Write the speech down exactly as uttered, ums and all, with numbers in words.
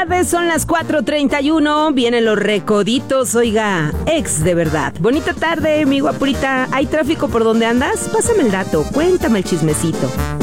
tardes, son las cuatro treinta y uno. Vienen los recoditos, oiga, ex de verdad. Bonita tarde, mi guapurita. ¿Hay tráfico por donde andas? Pásame el dato, cuéntame el chismecito.